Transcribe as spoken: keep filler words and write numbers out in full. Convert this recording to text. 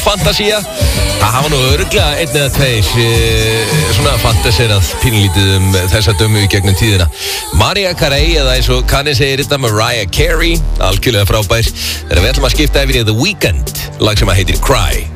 Fantasía. Það hafa nú örgulega einn eða tveir e, svona fantaserað pínlítið um þessa dömu í gegnum tíðina. Mariah Carey, eða eins og Kanye segir þetta, Mariah Carey, algjörlega frábær. Þegar við ætlum að skipta yfir í The Weeknd, lag sem að heitir Cry.